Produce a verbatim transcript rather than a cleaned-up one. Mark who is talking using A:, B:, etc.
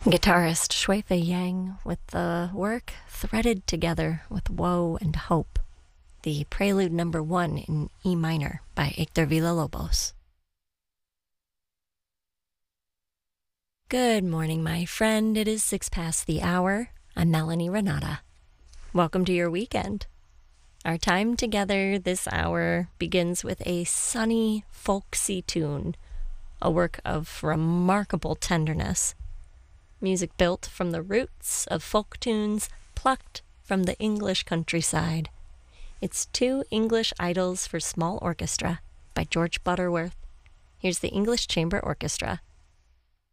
A: Guitarist Shui Fei Yang with the work threaded together with woe and hope. The Prelude Number One in E minor by Hector Villa-Lobos. Good morning, my friend. It is six past the hour. I'm Melanie Renata. Welcome to your weekend. Our time together this hour begins with a sunny, folksy tune, a work of remarkable tenderness. Music built from the roots of folk tunes plucked from the English countryside. It's Two English Idols for Small Orchestra by George Butterworth. Here's the English Chamber Orchestra